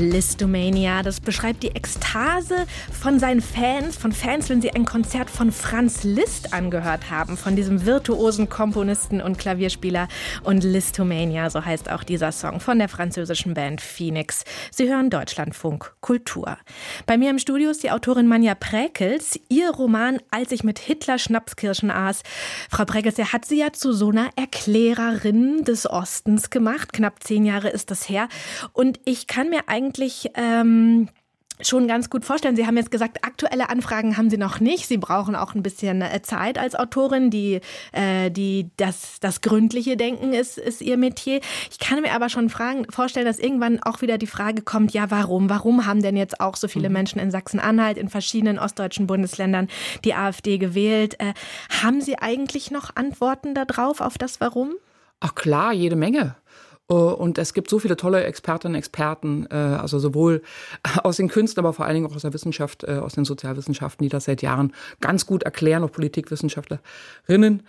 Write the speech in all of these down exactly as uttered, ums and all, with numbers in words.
Listomania, das beschreibt die Ekstase von seinen Fans, von Fans, wenn sie ein Konzert von Franz Liszt angehört haben, von diesem virtuosen Komponisten und Klavierspieler. Und Listomania, so heißt auch dieser Song von der französischen Band Phoenix. Sie hören Deutschlandfunk Kultur. Bei mir im Studio ist die Autorin Manja Präkels. Ihr Roman Als ich mit Hitler Schnapskirschen aß. Frau Präkels, er hat Sie ja zu so einer Erklärerin des Ostens gemacht. Knapp zehn Jahre ist das her. Und ich kann mir eigentlich ähm, schon ganz gut vorstellen, Sie haben jetzt gesagt, aktuelle Anfragen haben Sie noch nicht. Sie brauchen auch ein bisschen Zeit als Autorin. Die, äh, die, das, das gründliche Denken ist, ist Ihr Metier. Ich kann mir aber schon fragen, vorstellen, dass irgendwann auch wieder die Frage kommt, ja, warum? Warum haben denn jetzt auch so viele Menschen in Sachsen-Anhalt, in verschiedenen ostdeutschen Bundesländern die AfD gewählt? Äh, haben Sie eigentlich noch Antworten darauf, auf das Warum? Ach klar, jede Menge. Und es gibt so viele tolle Expertinnen und Experten, also sowohl aus den Künsten, aber vor allen Dingen auch aus der Wissenschaft, aus den Sozialwissenschaften, die das seit Jahren ganz gut erklären, auch Politikwissenschaftlerinnen.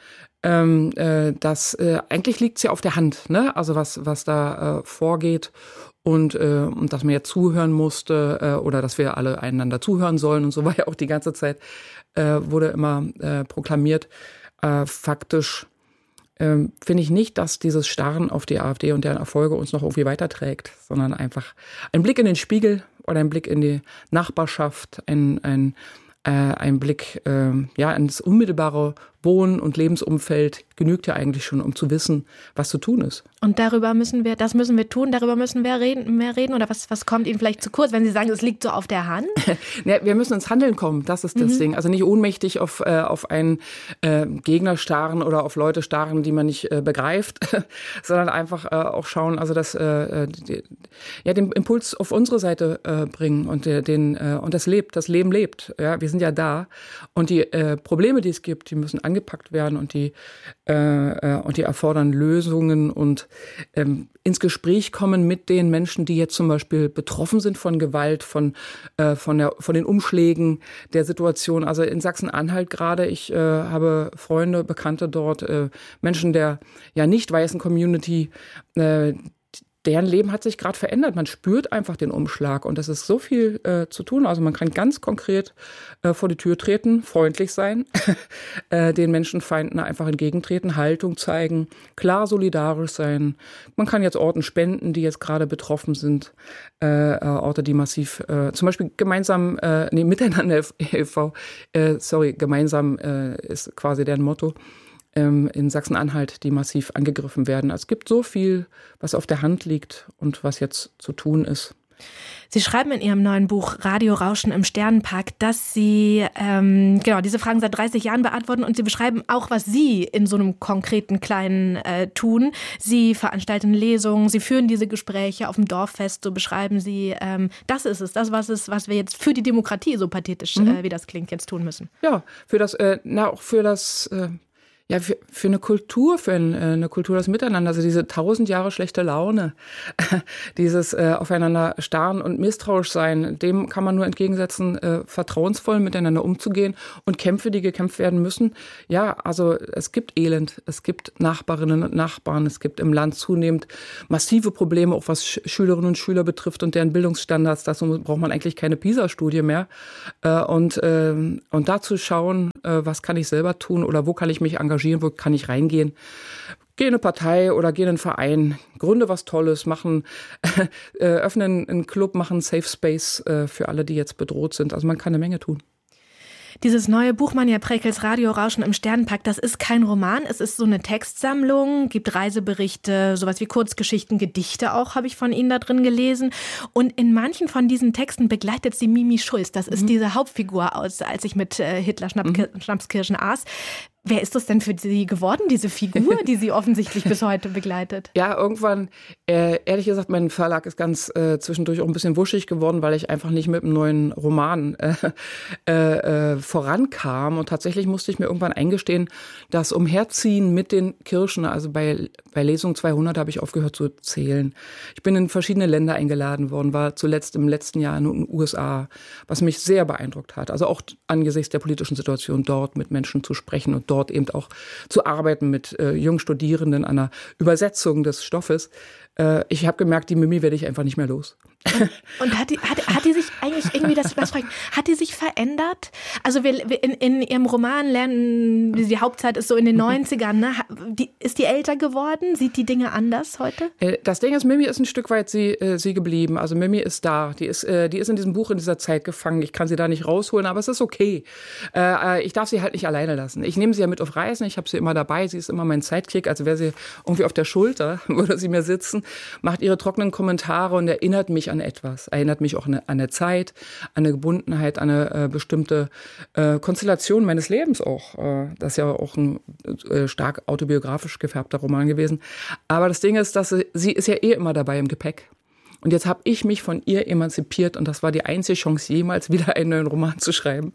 Das, eigentlich liegt es ja auf der Hand, ne? Also was, was da vorgeht. Und, äh, und dass man jetzt zuhören musste äh, oder dass wir alle einander zuhören sollen. Und so war ja auch die ganze Zeit, äh, wurde immer äh, proklamiert. Äh, faktisch ähm, finde ich nicht, dass dieses Starren auf die AfD und deren Erfolge uns noch irgendwie weiterträgt, sondern einfach ein Blick in den Spiegel oder ein Blick in die Nachbarschaft, ein, ein, äh, ein Blick äh, ja, ins unmittelbare Wohn- und Lebensumfeld genügt ja eigentlich schon, um zu wissen, was zu tun ist. Und darüber müssen wir, das müssen wir tun, darüber müssen wir reden, mehr reden? Oder was, was kommt Ihnen vielleicht zu kurz, wenn Sie sagen, es liegt so auf der Hand? Ja, wir müssen ins Handeln kommen, das ist das mhm. Ding. Also nicht ohnmächtig auf, äh, auf einen äh, Gegner starren oder auf Leute starren, die man nicht äh, begreift, sondern einfach äh, auch schauen, also das, äh, die, ja, den Impuls auf unsere Seite äh, bringen und äh, den äh, und das lebt, das Leben lebt. Ja, wir sind ja da und die äh, Probleme, die es gibt, die müssen angepackt werden und die äh, und die erfordern Lösungen und ähm, ins Gespräch kommen mit den Menschen, die jetzt zum Beispiel betroffen sind von Gewalt, von äh, von der von den Umschlägen der Situation. Also in Sachsen-Anhalt gerade, ich äh, habe Freunde, Bekannte dort, äh, Menschen der ja nicht weißen Community. Äh, Deren Leben hat sich gerade verändert. Man spürt einfach den Umschlag und das ist so viel äh, zu tun. Also man kann ganz konkret äh, vor die Tür treten, freundlich sein, äh, den Menschenfeinden einfach entgegentreten, Haltung zeigen, klar solidarisch sein. Man kann jetzt Orten spenden, die jetzt gerade betroffen sind, äh, Orte, die massiv, äh, zum Beispiel gemeinsam, äh, nee, miteinander e V, äh, sorry, gemeinsam äh, ist quasi deren Motto. In Sachsen-Anhalt, die massiv angegriffen werden. Es gibt so viel, was auf der Hand liegt und was jetzt zu tun ist. Sie schreiben in Ihrem neuen Buch Radio Rauschen im Sternenpark, dass Sie ähm, genau diese Fragen seit dreißig Jahren beantworten und Sie beschreiben auch, was Sie in so einem konkreten Kleinen äh, tun. Sie veranstalten Lesungen, Sie führen diese Gespräche auf dem Dorffest, so beschreiben Sie, ähm, das ist es, das was es, was wir jetzt für die Demokratie, so pathetisch mhm. äh, wie das klingt, jetzt tun müssen. Ja, für das, äh, na auch für das äh Ja, für, für eine Kultur, für ein, eine Kultur des Miteinander, also diese tausend Jahre schlechte Laune, dieses äh, aufeinander starren und misstrauisch sein, dem kann man nur entgegensetzen, äh, vertrauensvoll miteinander umzugehen und Kämpfe, die gekämpft werden müssen. Ja, also es gibt Elend, es gibt Nachbarinnen und Nachbarn, es gibt im Land zunehmend massive Probleme, auch was Sch- Schülerinnen und Schüler betrifft und deren Bildungsstandards. Dazu braucht man eigentlich keine PISA-Studie mehr. Äh, und, äh, und dazu schauen, äh, was kann ich selber tun oder wo kann ich mich engagieren, wo kann ich reingehen. Geh in eine Partei oder geh in einen Verein, gründe was Tolles, machen, äh, öffnen einen Club, machen einen Safe Space äh, für alle, die jetzt bedroht sind. Also man kann eine Menge tun. Dieses neue Buch Manja Präkels Radio Rauschen im Sternenpark, das ist kein Roman, es ist so eine Textsammlung, gibt Reiseberichte, sowas wie Kurzgeschichten, Gedichte auch, habe ich von Ihnen da drin gelesen. Und in manchen von diesen Texten begleitet sie Mimi Schulz. Das ist mhm. diese Hauptfigur aus, als ich mit äh, Hitler Schnapp- mhm. Schnapskirschen aß. Wer ist das denn für Sie geworden, diese Figur, die Sie offensichtlich bis heute begleitet? Ja, irgendwann, äh, ehrlich gesagt, mein Verlag ist ganz äh, zwischendurch auch ein bisschen wuschig geworden, weil ich einfach nicht mit einem neuen Roman äh, äh, vorankam. Und tatsächlich musste ich mir irgendwann eingestehen, das Umherziehen mit den Kirschen, also bei, bei Lesung zweihundert habe ich aufgehört zu zählen. Ich bin in verschiedene Länder eingeladen worden, war zuletzt im letzten Jahr in den U S A, was mich sehr beeindruckt hat. Also auch angesichts der politischen Situation dort mit Menschen zu sprechen und dort eben auch zu arbeiten mit äh, jungen Studierenden an einer Übersetzung des Stoffes. Äh, ich habe gemerkt, die Mimi werde ich einfach nicht mehr los. Und, und hat die, hat, hat die sich eigentlich irgendwie, das, das frage ich, hat die sich verändert? Also wir, wir in, in ihrem Roman lernen, die Hauptzeit ist so in den neunzigern, ne? Die, ist die älter geworden? Sieht die Dinge anders heute? Das Ding ist, Mimi ist ein Stück weit sie, äh, sie geblieben. Also Mimi ist da. Die ist, äh, die ist in diesem Buch in dieser Zeit gefangen. Ich kann sie da nicht rausholen, aber es ist okay. Äh, ich darf sie halt nicht alleine lassen. Ich nehme sie ja mit auf Reisen. Ich habe sie immer dabei. Sie ist immer mein Sidekick. Also wäre sie irgendwie auf der Schulter, würde sie mir sitzen, macht ihre trockenen Kommentare und erinnert mich an etwas. Erinnert mich auch an eine, an eine Zeit, an eine Gebundenheit, an eine äh, bestimmte äh, Konstellation meines Lebens auch. Äh, das ist ja auch ein äh, stark autobiografisch gefärbter Roman gewesen. Aber das Ding ist, dass sie, sie ist ja eh immer dabei im Gepäck. Und jetzt habe ich mich von ihr emanzipiert und das war die einzige Chance, jemals wieder einen neuen Roman zu schreiben.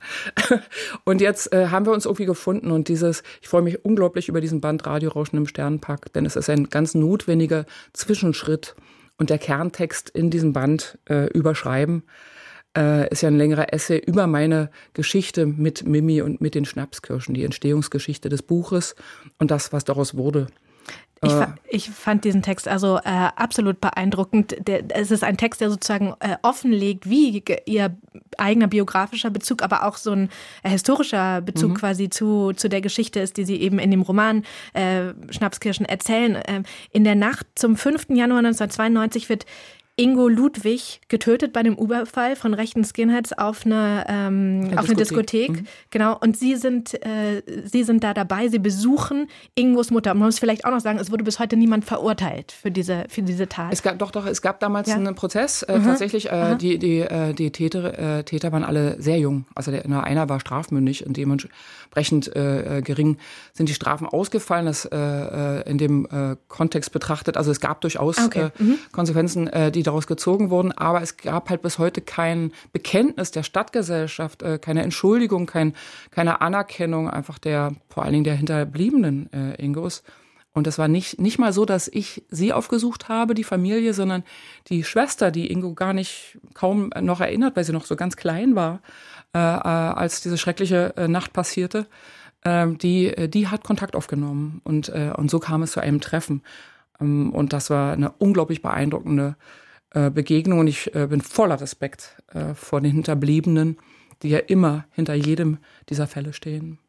Und jetzt äh, haben wir uns irgendwie gefunden und dieses, ich freue mich unglaublich über diesen Band Radiorauschen im Sternenpark, denn es ist ein ganz notwendiger Zwischenschritt. Und der Kerntext in diesem Band äh, überschreiben äh, ist ja ein längerer Essay über meine Geschichte mit Mimi und mit den Schnapskirschen, die Entstehungsgeschichte des Buches und das, was daraus wurde. Ich, fa- ich fand diesen Text also äh, absolut beeindruckend. Der, es ist ein Text, der sozusagen äh, offenlegt, wie ge- ihr eigener biografischer Bezug, aber auch so ein äh, historischer Bezug mhm. quasi zu, zu der Geschichte ist, die sie eben in dem Roman äh, Schnapskirschen erzählen. Äh, in der Nacht zum fünften Januar neunzehnhundertzweiundneunzig wird Ingo Ludwig getötet bei einem Überfall von rechten Skinheads auf eine, ähm, eine auf Diskothek. Eine Diskothek. Mhm. Genau. Und sie sind, äh, sie sind da dabei. Sie besuchen Ingos Mutter. Und man muss vielleicht auch noch sagen, es wurde bis heute niemand verurteilt für diese, für diese Tat. Es gab doch, doch, es gab damals ja. einen Prozess. Äh, mhm. Tatsächlich, äh, die, die, äh, die Täter, äh, Täter waren alle sehr jung. Also der, nur einer war strafmündig und dementsprechend äh, gering sind die Strafen ausgefallen. Das äh, in dem äh, Kontext betrachtet. Also es gab durchaus okay. äh, mhm. Konsequenzen, äh, die daraus gezogen wurden, aber es gab halt bis heute kein Bekenntnis der Stadtgesellschaft, äh, keine Entschuldigung, kein, keine Anerkennung einfach der, vor allen Dingen der hinterbliebenen äh, Ingos. Und das war nicht, nicht mal so, dass ich sie aufgesucht habe, die Familie, sondern die Schwester, die Ingo gar nicht kaum noch erinnert, weil sie noch so ganz klein war, äh, als diese schreckliche äh, Nacht passierte, äh, die, die hat Kontakt aufgenommen. Und, äh, und so kam es zu einem Treffen. Ähm, und das war eine unglaublich beeindruckende Begegnung und ich äh, bin voller Respekt äh, vor den Hinterbliebenen, die ja immer hinter jedem dieser Fälle stehen.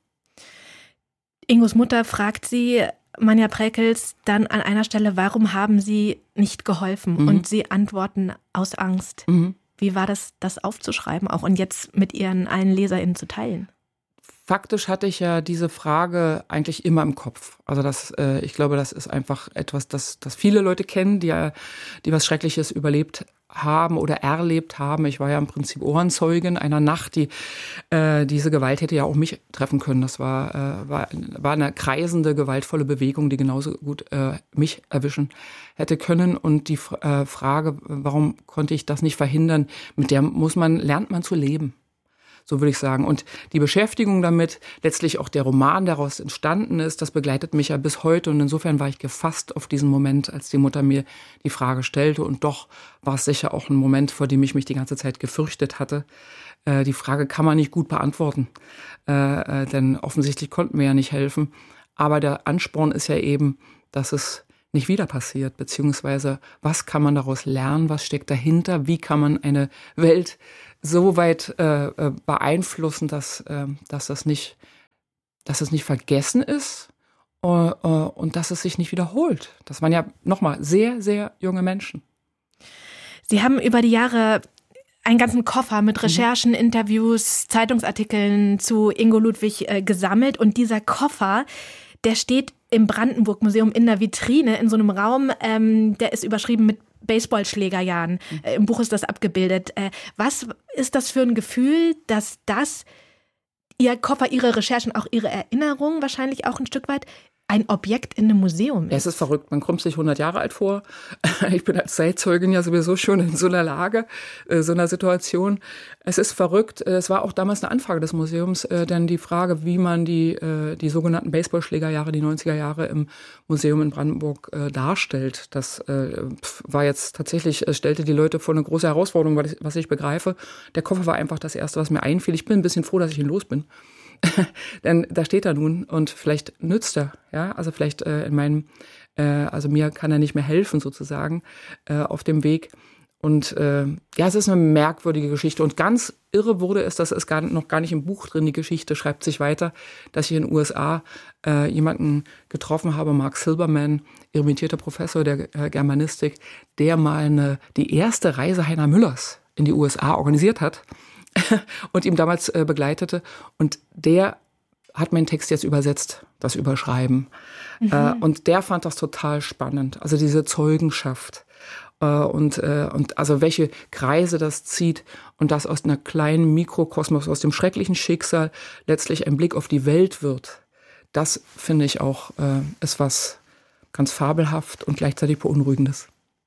Ingos Mutter fragt sie, Manja Präkels, dann an einer Stelle, warum haben Sie nicht geholfen? Mhm. Und sie antworten, aus Angst. Mhm. Wie war das, das aufzuschreiben auch und jetzt mit Ihren allen LeserInnen zu teilen? Faktisch hatte ich ja diese Frage eigentlich immer im Kopf. Also das, äh, ich glaube, das ist einfach etwas, das, das viele Leute kennen, die, die was Schreckliches überlebt haben oder erlebt haben. Ich war ja im Prinzip Ohrenzeugin einer Nacht, die äh, diese Gewalt hätte ja auch mich treffen können. Das war, äh, war, war eine kreisende, gewaltvolle Bewegung, die genauso gut äh, mich erwischen hätte können. Und die äh, Frage, warum konnte ich das nicht verhindern, mit der muss man, lernt man zu leben. So würde ich sagen. Und die Beschäftigung damit, letztlich auch der Roman daraus entstanden ist, das begleitet mich ja bis heute. Und insofern war ich gefasst auf diesen Moment, als die Mutter mir die Frage stellte. Und doch war es sicher auch ein Moment, vor dem ich mich die ganze Zeit gefürchtet hatte. Äh, die Frage kann man nicht gut beantworten, äh, äh, denn offensichtlich konnten wir ja nicht helfen. Aber der Ansporn ist ja eben, dass es nicht wieder passiert, beziehungsweise was kann man daraus lernen, was steckt dahinter, wie kann man eine Welt so weit äh, beeinflussen, dass, äh, dass, das nicht, dass es nicht vergessen ist äh, äh, und dass es sich nicht wiederholt. Das waren ja nochmal sehr, sehr junge Menschen. Sie haben über die Jahre einen ganzen Koffer mit Recherchen, mhm. Interviews, Zeitungsartikeln zu Ingo Ludwig äh, gesammelt und dieser Koffer, der steht im Brandenburg-Museum in der Vitrine, in so einem Raum, ähm, der ist überschrieben mit Baseballschlägerjahren. Mhm. Äh, Im Buch ist das abgebildet. Äh, was ist das für ein Gefühl, dass das, Ihr Koffer, Ihre Recherchen, auch Ihre Erinnerungen wahrscheinlich auch ein Stück weit, ein Objekt in einem Museum ist? Ja, es ist verrückt. Man kommt sich hundert Jahre alt vor. Ich bin als Zeitzeugin ja sowieso schon in so einer Lage, so einer Situation. Es ist verrückt. Es war auch damals eine Anfrage des Museums, denn die Frage, wie man die, die sogenannten Baseballschlägerjahre, die neunziger Jahre im Museum in Brandenburg darstellt, das war jetzt tatsächlich, es stellte die Leute vor eine große Herausforderung, was ich begreife. Der Koffer war einfach das Erste, was mir einfiel. Ich bin ein bisschen froh, dass ich ihn los bin. Denn da steht er nun und vielleicht nützt er, ja, also vielleicht äh, in meinem, äh, also mir kann er nicht mehr helfen sozusagen äh, auf dem Weg. Und äh, ja, es ist eine merkwürdige Geschichte. Und ganz irre wurde es, das ist gar, noch gar nicht im Buch drin, die Geschichte schreibt sich weiter, dass ich in den U S A äh, jemanden getroffen habe, Mark Silberman, emeritierter Professor der äh, Germanistik, der mal eine, die erste Reise Heiner Müllers in die U S A organisiert hat und ihm damals äh, begleitete. Und der hat meinen Text jetzt übersetzt, das Überschreiben. Mhm. Äh, und der fand das total spannend, also diese Zeugenschaft. Und, und also welche Kreise das zieht und das aus einer kleinen Mikrokosmos, aus dem schrecklichen Schicksal letztlich ein Blick auf die Welt wird. Das finde ich auch, äh, ist was ganz fabelhaft und gleichzeitig Beunruhigendes.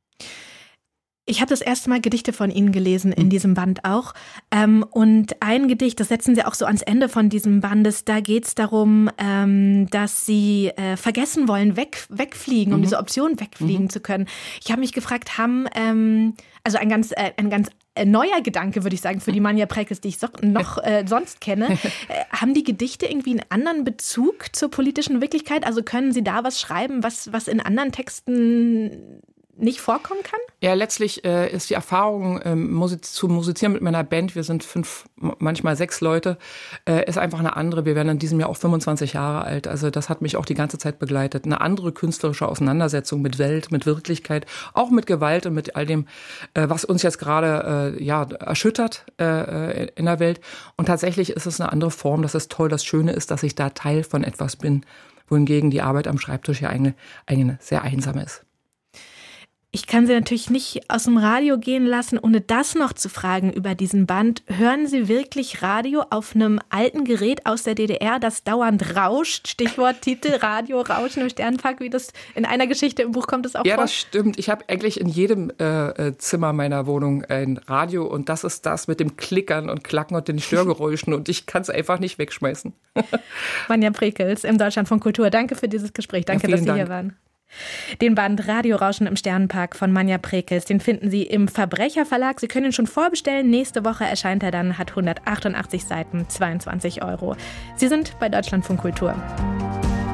Ich habe das erste Mal Gedichte von Ihnen gelesen, in diesem Band auch. Ähm, und ein Gedicht, das setzen Sie auch so ans Ende von diesem Bandes, da geht es darum, ähm, dass Sie äh, vergessen wollen, weg, wegfliegen, um mhm. diese Option wegfliegen mhm. zu können. Ich habe mich gefragt, haben, ähm, also ein ganz, äh, ein ganz neuer Gedanke, würde ich sagen, für die Manja Prekels, die ich so, noch äh, sonst kenne. Äh, haben die Gedichte irgendwie einen anderen Bezug zur politischen Wirklichkeit? Also können Sie da was schreiben, was, was in anderen Texten nicht vorkommen kann? Ja, letztlich äh, ist die Erfahrung, ähm, musiz- zu musizieren mit meiner Band, wir sind fünf, manchmal sechs Leute, äh, ist einfach eine andere. Wir werden in diesem Jahr auch fünfundzwanzig Jahre alt. Also das hat mich auch die ganze Zeit begleitet. Eine andere künstlerische Auseinandersetzung mit Welt, mit Wirklichkeit, auch mit Gewalt und mit all dem, äh, was uns jetzt gerade äh, ja, erschüttert äh, in der Welt. Und tatsächlich ist es eine andere Form. Das ist toll. Das Schöne ist, dass ich da Teil von etwas bin, wohingegen die Arbeit am Schreibtisch ja eine, eine sehr einsame ist. Ich kann Sie natürlich nicht aus dem Radio gehen lassen, ohne das noch zu fragen über diesen Band. Hören Sie wirklich Radio auf einem alten Gerät aus der D D R, das dauernd rauscht? Stichwort Titel, Radio, Rauschen im Sternenpark, wie das in einer Geschichte im Buch kommt es auch ja, vor? Ja, das stimmt. Ich habe eigentlich in jedem äh, Zimmer meiner Wohnung ein Radio und das ist das mit dem Klickern und Klacken und den Störgeräuschen und ich kann es einfach nicht wegschmeißen. Manja Prekels im Deutschlandfunk Kultur. Danke für dieses Gespräch. Danke, ja, dass Sie Dank. hier waren. Den Band Radiorauschen im Sternenpark von Manja Prekels, den finden Sie im Verbrecherverlag. Sie können ihn schon vorbestellen. Nächste Woche erscheint er dann, hat hundertachtundachtzig Seiten, zweiundzwanzig Euro. Sie sind bei Deutschlandfunk Kultur.